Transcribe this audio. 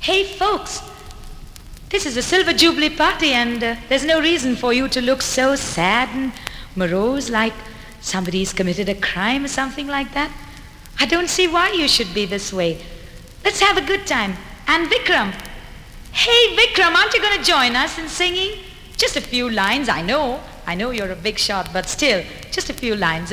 Hey folks, this is a Silver Jubilee party and there's no reason for you to look so sad and morose like somebody's committed a crime or something like that. I don't see why you should be this way. Let's have a good time. And Vikram. Hey Vikram, aren't you going to join us in singing? Just a few lines, I know you're a big shot, but still, just a few lines.